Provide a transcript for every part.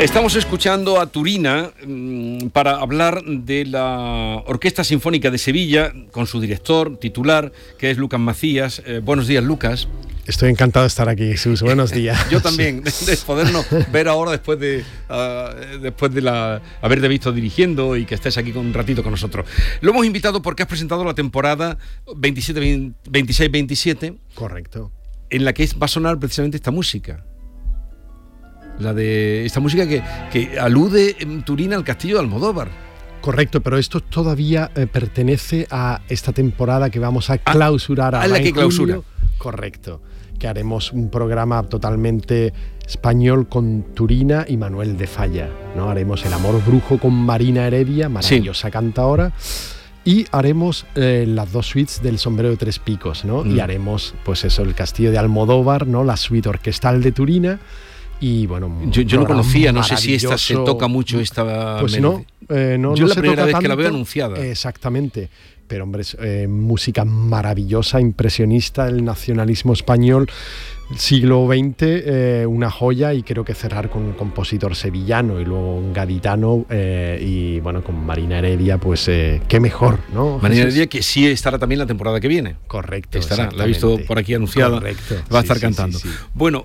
Estamos escuchando a Turina para hablar de la Orquesta Sinfónica de Sevilla con su director titular, que es Lucas Macías. Buenos días, Lucas. Estoy encantado de estar aquí, Jesús. Buenos días. Yo también, de podernos ver ahora después de haberte visto dirigiendo y que estés aquí un ratito con nosotros. Lo hemos invitado porque has presentado la temporada 26-27. Correcto. En la que va a sonar precisamente esta música. La de esta música que alude en Turina al castillo de Almodóvar. Correcto, pero esto todavía pertenece a esta temporada que vamos a clausurar ahora. ¿A la que clausura? Correcto. Que haremos un programa totalmente español con Turina y Manuel de Falla, ¿no? Haremos El amor brujo con Marina Heredia, maravillosa cantaora, y haremos las dos suites del Sombrero de Tres Picos, ¿no? Y haremos, pues eso, el castillo de Almodóvar, ¿no? La suite orquestal de Turina. Y bueno, yo no conocía, no sé si esta se toca mucho esta. Pues no, yo la se primera toca vez tanto, que la veo anunciada. Exactamente. Pero hombre, es música maravillosa, impresionista, el nacionalismo español, siglo XX, una joya, y creo que cerrar con un compositor sevillano y luego un gaditano y bueno, con Marina Heredia, pues qué mejor, ¿no? Marina Heredia, que sí estará también la temporada que viene. Correcto. Estará, la he visto por aquí anunciada. Correcto. Va a estar cantando. Sí. Bueno,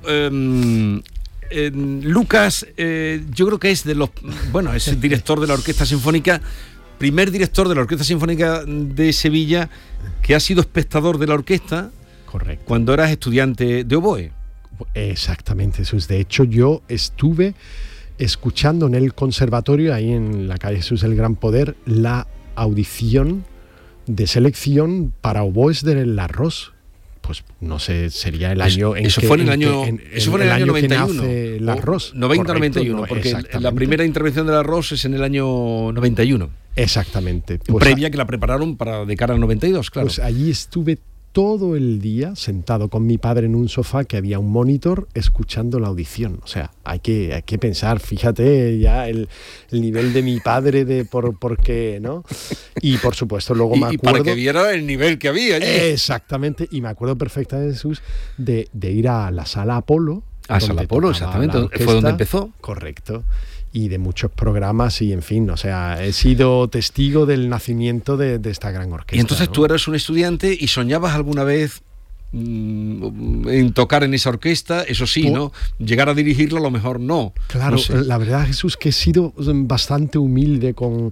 Lucas, yo creo que es es el director de la Orquesta Sinfónica, primer director de la Orquesta Sinfónica de Sevilla que ha sido espectador de la orquesta. Correcto. Cuando eras estudiante de oboe. Exactamente, Jesús. De hecho, yo estuve escuchando en el conservatorio, ahí en la calle Jesús del Gran Poder, la audición de selección para oboes de La Ros. Pues no sé, sería el año eso fue en el año 91. La Ros. 90-91, porque la primera intervención de La Ros es en el año 91. Exactamente. Pues previa que la prepararon de cara al 92, claro. Pues allí estuve todo el día sentado con mi padre en un sofá que había un monitor escuchando la audición. O sea, hay que pensar, fíjate ya el nivel de mi padre por qué, ¿no? Y por supuesto luego me acuerdo... Y para que viera el nivel que había allí. Exactamente, y me acuerdo perfectamente, Jesús, de ir a la Sala Apolo. A Sala Apolo, exactamente, fue donde empezó. Correcto. Y de muchos programas y, en fin, o sea, he sido testigo del nacimiento de esta gran orquesta. Y entonces, ¿no? Tú eras un estudiante y soñabas alguna vez en tocar en esa orquesta, eso sí, ¿no? Llegar a dirigirla a lo mejor no. Claro, no sé. La verdad, Jesús, que he sido bastante humilde con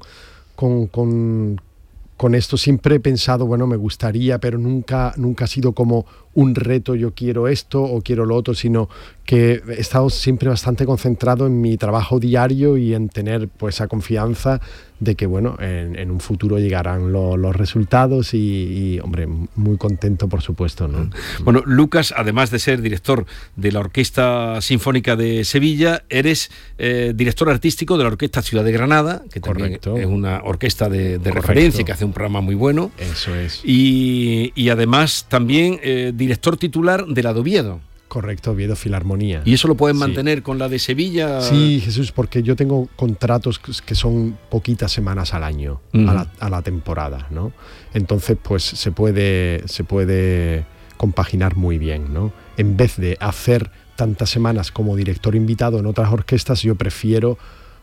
esto. Siempre he pensado, bueno, me gustaría, pero nunca ha sido como un reto, yo quiero esto o quiero lo otro, sino que he estado siempre bastante concentrado en mi trabajo diario y en tener pues esa confianza de que, bueno, en un futuro llegarán los resultados y, hombre, muy contento, por supuesto, ¿no? Bueno, Lucas, además de ser director de la Orquesta Sinfónica de Sevilla, eres director artístico de la Orquesta Ciudad de Granada, que también es una orquesta de referencia, que hace un programa muy bueno. Eso es. Y además también director titular de la de Oviedo. Correcto, Oviedo Filarmonía. ¿Y eso lo pueden mantener con la de Sevilla? Sí, Jesús, porque yo tengo contratos que son poquitas semanas al año, a la temporada, ¿no? Entonces, pues se puede compaginar muy bien, ¿no? En vez de hacer tantas semanas como director invitado en otras orquestas, yo prefiero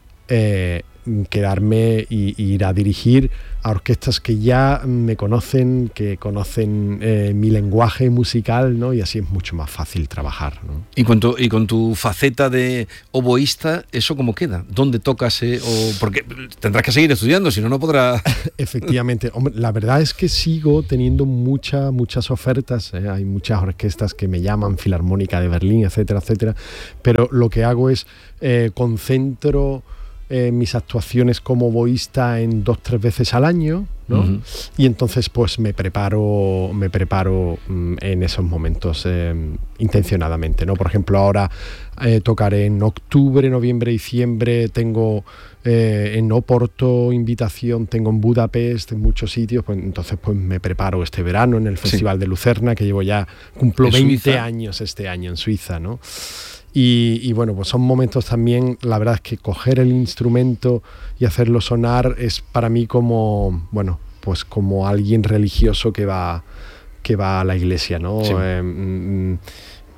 quedarme y ir a dirigir a orquestas que ya me conocen, que conocen mi lenguaje musical, ¿no? Y así es mucho más fácil trabajar, ¿no? Y con tu faceta de oboísta, ¿eso cómo queda? ¿Dónde tocas? Porque tendrás que seguir estudiando, si no, no podrás... Efectivamente. Hombre, la verdad es que sigo teniendo muchas ofertas, ¿eh? Hay muchas orquestas que me llaman, Filarmónica de Berlín, etcétera, etcétera, pero lo que hago es concentro mis actuaciones como oboísta en 2-3 veces al año, ¿no? Y entonces pues me preparo en esos momentos intencionadamente, ¿no? Por ejemplo, ahora tocaré en octubre, noviembre, diciembre, tengo en Oporto invitación, tengo en Budapest, en muchos sitios, pues entonces pues me preparo este verano en el Festival de Lucerna, que cumplo 20 años este año en Suiza, ¿no? Y bueno, pues son momentos también, la verdad es que coger el instrumento y hacerlo sonar es para mí como, bueno, pues como alguien religioso que va a la iglesia, ¿no? Sí.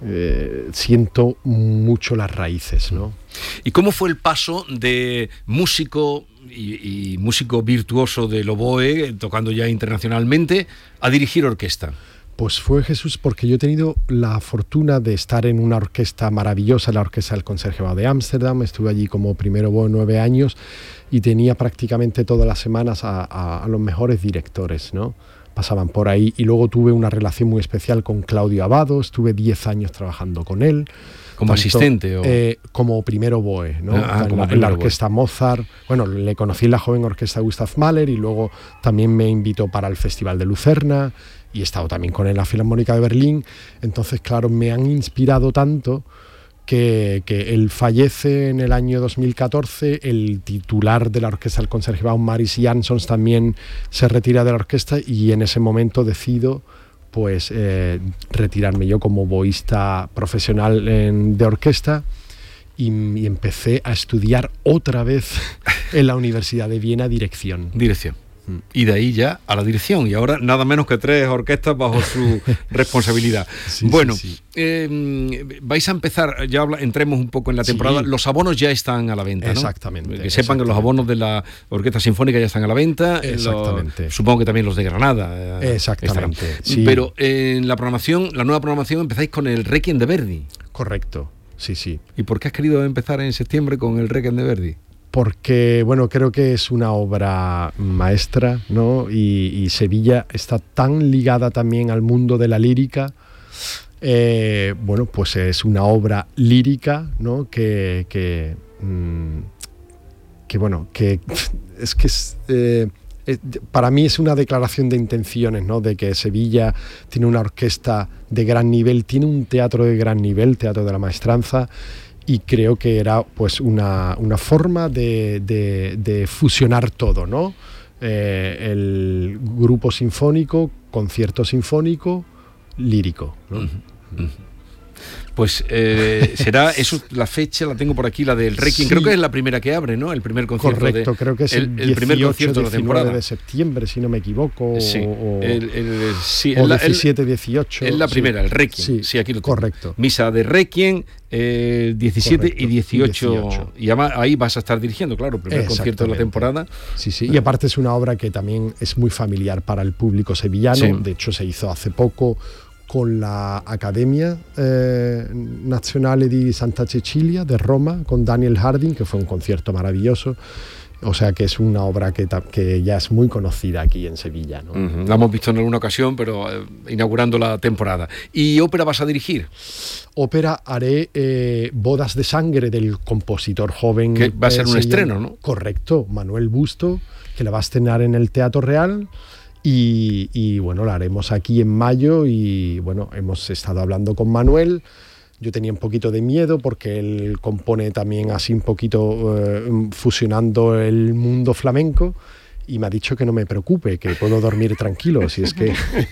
siento mucho las raíces, ¿no? ¿Y cómo fue el paso de músico y músico virtuoso del oboe, tocando ya internacionalmente, a dirigir orquesta? Pues fue, Jesús, porque yo he tenido la fortuna de estar en una orquesta maravillosa, la Orquesta del Concertgebouw de Ámsterdam. Estuve allí como primer oboe 9 años y tenía prácticamente todas las semanas a los mejores directores, ¿no? Pasaban por ahí, y luego tuve una relación muy especial con Claudio Abbado. Estuve 10 años trabajando con él. ¿Como asistente? Como primer oboe, ¿no? En la orquesta Mozart. Bueno, le conocí en la joven orquesta Gustav Mahler y luego también me invitó para el Festival de Lucerna y he estado también con él en la Filarmónica de Berlín. Entonces, claro, me han inspirado tanto que él fallece en el año 2014, el titular de la Orquesta del Concertgebouw, Maris Jansons, también se retira de la orquesta y en ese momento decido pues retirarme yo como oboísta profesional de orquesta y empecé a estudiar otra vez en la Universidad de Viena dirección. Y de ahí ya a la dirección, y ahora nada menos que 3 orquestas bajo su responsabilidad. Sí. Vais a empezar, ya entremos un poco en la temporada. Sí. Los abonos ya están a la venta, ¿no? Exactamente. Que sepan que los abonos de la Orquesta Sinfónica ya están a la venta. Exactamente. Supongo que también los de Granada. Exactamente. Sí. Pero en la nueva programación empezáis con el Requiem de Verdi. Correcto, sí. ¿Y por qué has querido empezar en septiembre con el Requiem de Verdi? Porque, bueno, creo que es una obra maestra, ¿no? Y Sevilla está tan ligada también al mundo de la lírica. Bueno, pues es una obra lírica, ¿no? Que para mí es una declaración de intenciones, ¿no? De que Sevilla tiene una orquesta de gran nivel, tiene un teatro de gran nivel, Teatro de la Maestranza. Y creo que era pues una forma de fusionar todo, ¿no? El grupo sinfónico, concierto sinfónico, lírico, ¿no? Pues será eso, la fecha la tengo por aquí, la del Requiem. Sí. Creo que es la primera que abre, ¿no? El primer concierto. Correcto, creo que es el primer concierto de la temporada de septiembre, si no me equivoco. Sí. O 17, 18. Es la primera, el Requiem. Sí, aquí lo tengo. Correcto. Misa de Requiem, 17 y 18. Y además ahí vas a estar dirigiendo, claro, el primer concierto de la temporada. Sí. Y aparte es una obra que también es muy familiar para el público sevillano. Sí. De hecho, se hizo hace poco con la Accademia Nazionale di Santa Cecilia de Roma, con Daniel Harding, que fue un concierto maravilloso. O sea que es una obra que ya es muy conocida aquí en Sevilla, ¿no? La hemos visto en alguna ocasión, pero inaugurando la temporada. ¿Y ópera vas a dirigir? Ópera haré Bodas de Sangre, del compositor joven. Que va a ser un estreno, ¿no? Correcto, Manuel Busto, que la va a estrenar en el Teatro Real. Y bueno, la haremos aquí en mayo y bueno, hemos estado hablando con Manuel. Yo tenía un poquito de miedo porque él compone también así un poquito fusionando el mundo flamenco y me ha dicho que no me preocupe, que puedo dormir tranquilo, si es que...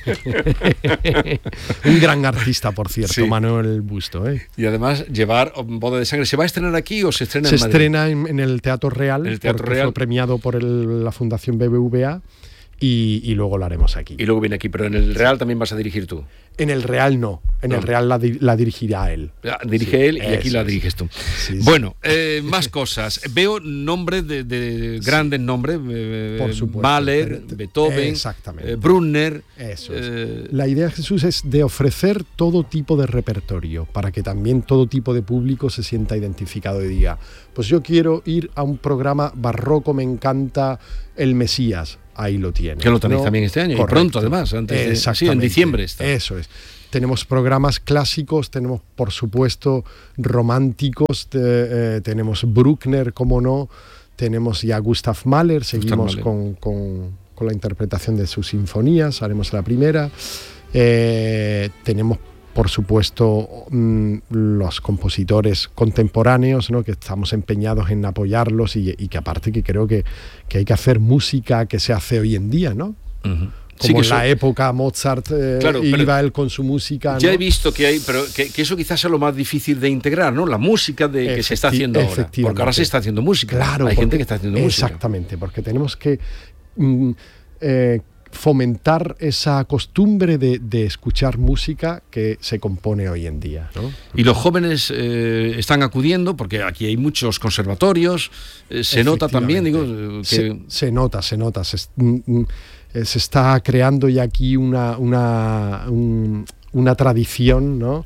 Un gran artista, por cierto, sí. Manuel Busto, ¿eh? Y además llevar Boda de Sangre. ¿Se va a estrenar aquí o se estrena en Madrid? Se estrena en el Teatro Real, porque fue premiado por la Fundación BBVA. Y luego la haremos aquí. Y luego viene aquí, pero en el Real también vas a dirigir tú. En el Real no, el Real la dirigirá él. Dirige él y aquí la diriges tú. Sí. Bueno, más cosas. Veo nombres de grandes nombres. Por supuesto. Mahler, Beethoven, Brunner. Eso es. La idea, Jesús, es de ofrecer todo tipo de repertorio para que también todo tipo de público se sienta identificado y diga, pues yo quiero ir a un programa barroco, me encanta el Mesías. Ahí lo tiene. Que lo tenéis también este año. Correcto. Y pronto, además. En diciembre está. Eso es. Tenemos programas clásicos, tenemos, por supuesto, románticos, tenemos Bruckner, como no, tenemos ya Gustav Mahler, seguimos con la interpretación de sus sinfonías, haremos la primera. Tenemos, por supuesto, los compositores contemporáneos, ¿no? Que estamos empeñados en apoyarlos y que aparte que creo que hay que hacer música que se hace hoy en día, ¿no? Uh-huh. Como en la época Mozart iba él con su música, ¿no? Ya he visto que hay, pero que eso quizás sea lo más difícil de integrar, ¿no? La música que se está haciendo ahora. Porque ahora se está haciendo música. Claro, hay gente que está haciendo música. Exactamente, porque tenemos que fomentar esa costumbre de escuchar música que se compone hoy en día, ¿no? Y los jóvenes están acudiendo, porque aquí hay muchos conservatorios, se nota también, digo, que... se nota, se está creando ya aquí una tradición, ¿no?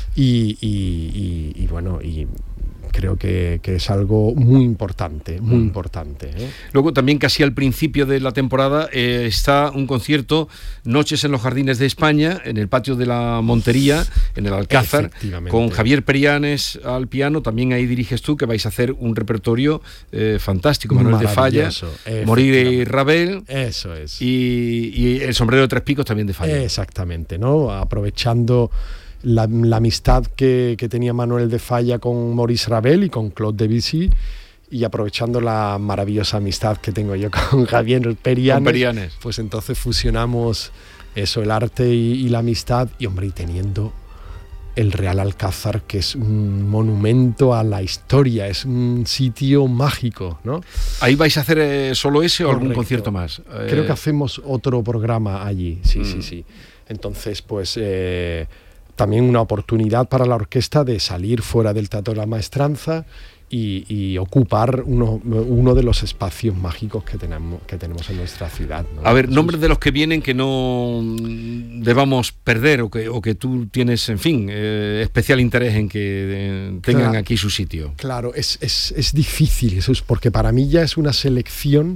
Y bueno, y creo que es algo muy importante, muy importante, ¿eh? Luego también casi al principio de la temporada está un concierto, Noches en los Jardines de España, en el patio de la Montería, en el Alcázar, con Javier Perianes al piano. También ahí diriges tú, que vais a hacer un repertorio fantástico, Manuel de Falla, Morir y Ravel. Eso es. Y El sombrero de tres picos también de Falla. Exactamente, ¿no? Aprovechando la amistad que tenía Manuel de Falla con Maurice Ravel y con Claude Debussy, y aprovechando la maravillosa amistad que tengo yo con Javier Perianes, pues entonces fusionamos eso, el arte y la amistad, y hombre, y teniendo el Real Alcázar, que es un monumento a la historia, es un sitio mágico, ¿no? ¿Ahí vais a hacer solo ese o algún concierto más? Creo que hacemos otro programa allí, sí. Entonces, pues... también una oportunidad para la orquesta de salir fuera del Teatro de la Maestranza y ocupar uno de los espacios mágicos que tenemos en nuestra ciudad, ¿no? A ver, nombres de los que vienen que no debamos perder o que tú tienes, en fin, especial interés en que tengan aquí su sitio. Claro, es difícil, eso es porque para mí ya es una selección,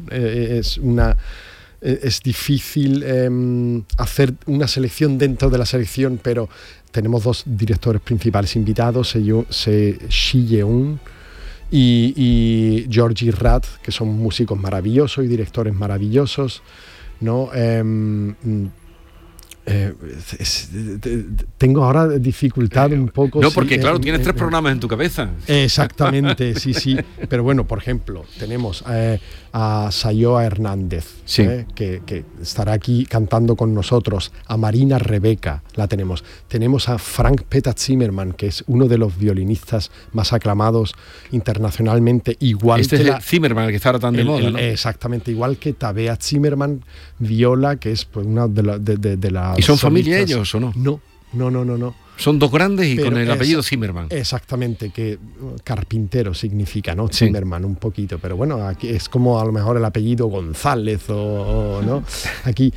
es difícil hacer una selección dentro de la selección, pero tenemos dos directores principales invitados, Shi Yeun y Georgi Rat, que son músicos maravillosos y directores maravillosos, ¿no? Tengo ahora dificultad un poco. No, porque claro, tienes 3 programas en tu cabeza. Exactamente, sí. Pero bueno, por ejemplo, tenemos a Sayoa Hernández, sí, que estará aquí cantando con nosotros, a Marina Rebeca, la tenemos. Tenemos a Frank Peter Zimmermann, que es uno de los violinistas más aclamados internacionalmente, igual este que es el Zimmermann, el que está ahora tan de moda, ¿no? Exactamente, igual que Tabea Zimmermann, viola, que es pues una de las... ¿Y son familia ellos o no? No. Son dos grandes y con el apellido Zimmermann. Exactamente, que carpintero significa, ¿no? Sí. Zimmermann, un poquito, pero bueno, aquí es como a lo mejor el apellido González o ¿no? Aquí.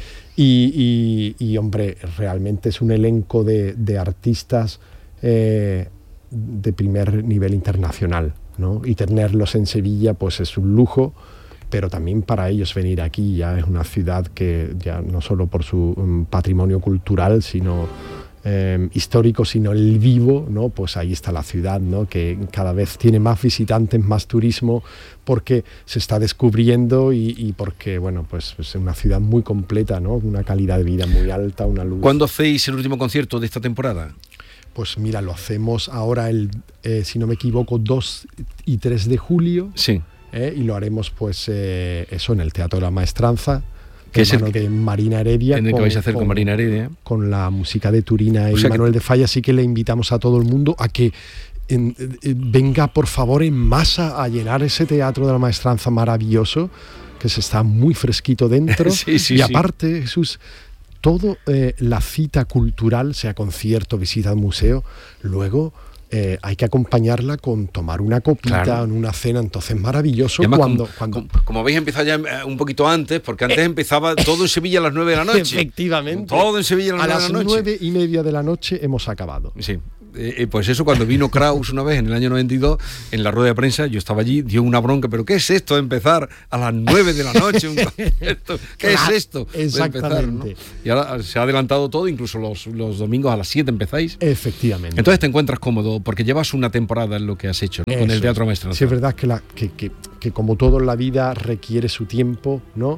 Y hombre, realmente es un elenco de artistas de primer nivel internacional, ¿no? Y tenerlos en Sevilla, pues es un lujo. Pero también para ellos venir aquí, ya es una ciudad que ya no solo por su patrimonio cultural, sino histórico, sino el vivo, ¿no? Pues ahí está la ciudad, ¿no? Que cada vez tiene más visitantes, más turismo, porque se está descubriendo y porque, bueno, pues es una ciudad muy completa, ¿no? Una calidad de vida muy alta, una luz. ¿Cuándo hacéis el último concierto de esta temporada? Pues mira, lo hacemos ahora si no me equivoco, 2 y 3 de julio. Sí. Y lo haremos pues eso en el Teatro de la Maestranza, que es el de Marina Heredia, en el que vais a hacer con Marina Heredia, con la música de Turina y Manuel de Falla. Así que le invitamos a todo el mundo a que venga por favor en masa a llenar ese Teatro de la Maestranza maravilloso, que se está muy fresquito dentro. Y aparte, Jesús, todo la cita cultural, sea concierto, visita al museo, luego hay que acompañarla con tomar una copita, claro, en una cena. Entonces maravilloso. Además, como habéis empezado ya un poquito antes, porque antes empezaba todo en Sevilla a las 9 de la noche. Efectivamente. Todo en Sevilla a las 9 de la noche. 9:30 de la noche hemos acabado. Sí. Pues eso, cuando vino Kraus una vez en el año 92, en la rueda de prensa, yo estaba allí, dio una bronca, pero ¿qué es esto de empezar a las 9 de la noche un concierto? ¿Qué es esto? Exactamente. De empezar, ¿no? Y ahora se ha adelantado todo, incluso los domingos a las 7 empezáis. Efectivamente. Entonces te encuentras cómodo, porque llevas una temporada en lo que has hecho, ¿no? Con el Teatro Maestranza. Sí, es verdad que como todo en la vida requiere su tiempo, ¿no?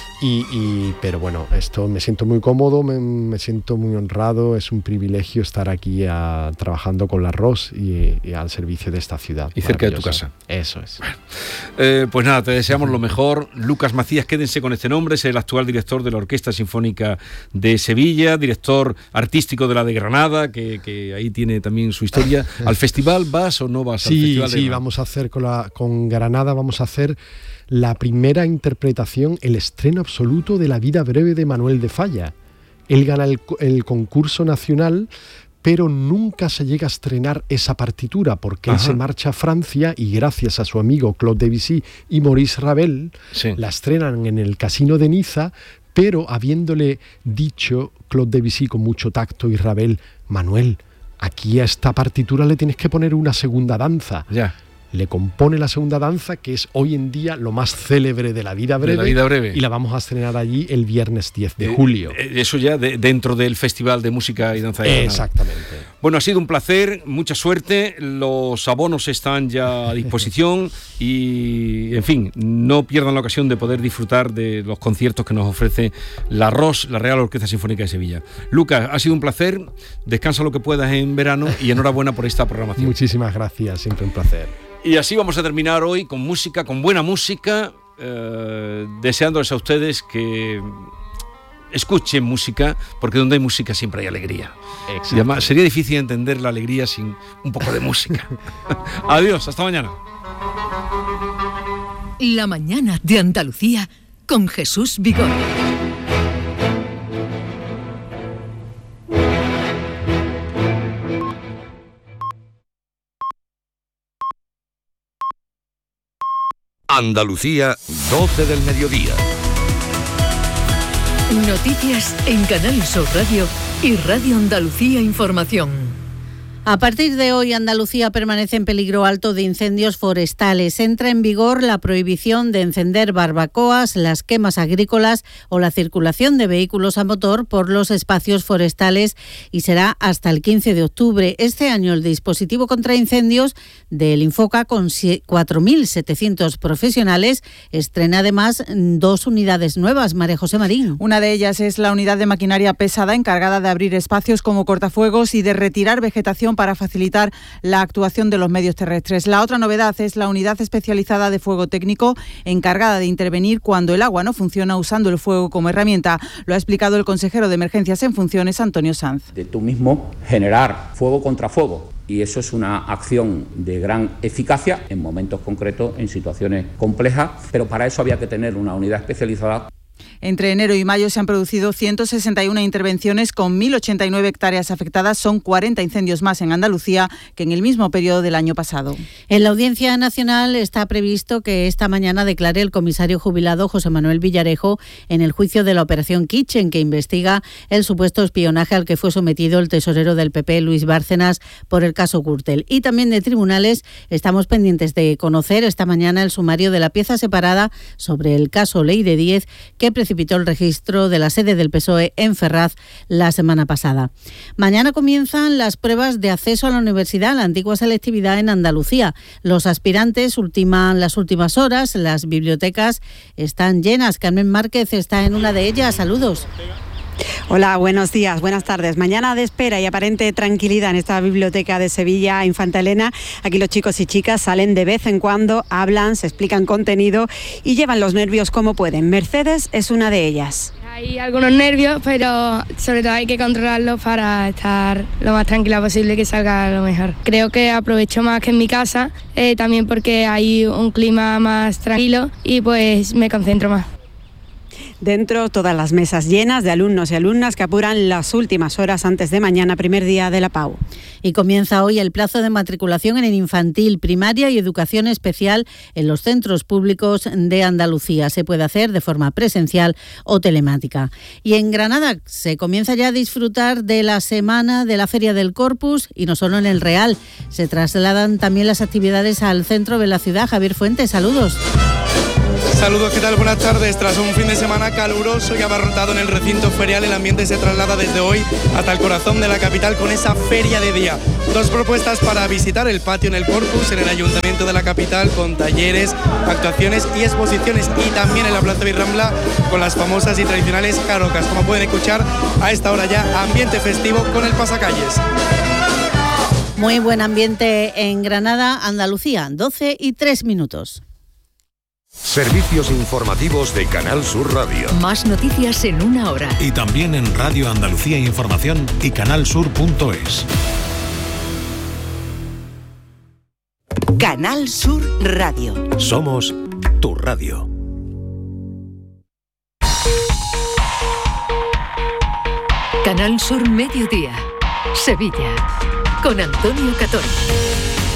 Pero bueno, esto me siento muy cómodo, me siento muy honrado, es un privilegio estar aquí trabajando con la ROS y al servicio de esta ciudad. Y cerca de tu casa. Eso es. Bueno, pues nada, te deseamos lo mejor. Lucas Macías, quédense con este nombre, es el actual director de la Orquesta Sinfónica de Sevilla, director artístico de la de Granada, que ahí tiene también su historia. ¿Al festival vas o no vas al festival? Sí, vamos a hacer con Granada, vamos vamos a hacer la primera interpretación, el estreno absoluto de La vida breve de Manuel de Falla. Él gana el concurso nacional, pero nunca se llega a estrenar esa partitura porque él se marcha a Francia y gracias a su amigo Claude Debussy y Maurice Ravel la estrenan en el Casino de Niza, pero habiéndole dicho Claude Debussy con mucho tacto y Ravel: Manuel, aquí a esta partitura le tienes que poner una segunda danza. Le compone la segunda danza, que es hoy en día lo más célebre de La vida breve, y la vamos a estrenar allí el viernes 10 de julio. Eso ya dentro del Festival de Música y Danza de Granada. Exactamente. Bueno, ha sido un placer, mucha suerte, los abonos están ya a disposición y, en fin, no pierdan la ocasión de poder disfrutar de los conciertos que nos ofrece la ROS, la Real Orquesta Sinfónica de Sevilla. Lucas, ha sido un placer, descansa lo que puedas en verano y enhorabuena por esta programación. Muchísimas gracias, siempre un placer. Y así vamos a terminar hoy con música, con buena música, deseándoles a ustedes que escuchen música, porque donde hay música siempre hay alegría. Y además sería difícil entender la alegría sin un poco de música. Adiós, hasta mañana. La mañana de Andalucía con Jesús Vigorra. Andalucía, 12 del mediodía. Noticias en Canal Sur Radio y Radio Andalucía Información. A partir de hoy, Andalucía permanece en peligro alto de incendios forestales. Entra en vigor la prohibición de encender barbacoas, las quemas agrícolas o la circulación de vehículos a motor por los espacios forestales y será hasta el 15 de octubre. Este año el dispositivo contra incendios del Infoca, con 4.700 profesionales, estrena además 2 unidades nuevas. María José Marín. Una de ellas es la unidad de maquinaria pesada encargada de abrir espacios como cortafuegos y de retirar vegetación para facilitar la actuación de los medios terrestres. La otra novedad es la unidad especializada de fuego técnico encargada de intervenir cuando el agua no funciona usando el fuego como herramienta. Lo ha explicado el consejero de Emergencias en funciones, Antonio Sanz. De tú mismo generar fuego contra fuego. Y eso es una acción de gran eficacia en momentos concretos, en situaciones complejas, pero para eso había que tener una unidad especializada. Entre enero y mayo se han producido 161 intervenciones con 1.089 hectáreas afectadas. Son 40 incendios más en Andalucía que en el mismo periodo del año pasado. En la Audiencia Nacional está previsto que esta mañana declare el comisario jubilado José Manuel Villarejo en el juicio de la Operación Kitchen, que investiga el supuesto espionaje al que fue sometido el tesorero del PP, Luis Bárcenas, por el caso Gürtel. Y también de tribunales estamos pendientes de conocer esta mañana el sumario de la pieza separada sobre el caso Leire Díez, que precipitó el registro de la sede del PSOE en Ferraz la semana pasada. Mañana comienzan las pruebas de acceso a la universidad, la antigua selectividad en Andalucía. Los aspirantes ultiman las últimas horas, las bibliotecas están llenas. Carmen Márquez está en una de ellas. Saludos. Hola, buenos días, buenas tardes. Mañana de espera y aparente tranquilidad en esta biblioteca de Sevilla, Infanta Elena. Aquí los chicos y chicas salen de vez en cuando, hablan, se explican contenido y llevan los nervios como pueden. Mercedes es una de ellas. Hay algunos nervios, pero sobre todo hay que controlarlos para estar lo más tranquila posible y que salga lo mejor. Creo que aprovecho más que en mi casa, también porque hay un clima más tranquilo y pues me concentro más. Dentro, todas las mesas llenas de alumnos y alumnas que apuran las últimas horas antes de mañana, primer día de la PAU. Y comienza hoy el plazo de matriculación en el infantil, primaria y educación especial en los centros públicos de Andalucía. Se puede hacer de forma presencial o telemática. Y en Granada se comienza ya a disfrutar de la semana de la Feria del Corpus y no solo en el Real. Se trasladan también las actividades al centro de la ciudad. Javier Fuentes, saludos. Saludos, ¿qué tal? Buenas tardes. Tras un fin de semana caluroso y abarrotado en el recinto ferial, el ambiente se traslada desde hoy hasta el corazón de la capital con esa feria de día. 2 propuestas para visitar: el patio en el Corpus, en el ayuntamiento de la capital, con talleres, actuaciones y exposiciones, y también en la Plaza Birrambla con las famosas y tradicionales carocas. Como pueden escuchar, a esta hora ya ambiente festivo con el pasacalles. Muy buen ambiente en Granada, Andalucía, 12:03. Servicios informativos de Canal Sur Radio. Más noticias en una hora. Y también en Radio Andalucía Información y canalsur.es. Canal Sur Radio. Somos tu radio. Canal Sur Mediodía, Sevilla, con Antonio Catón.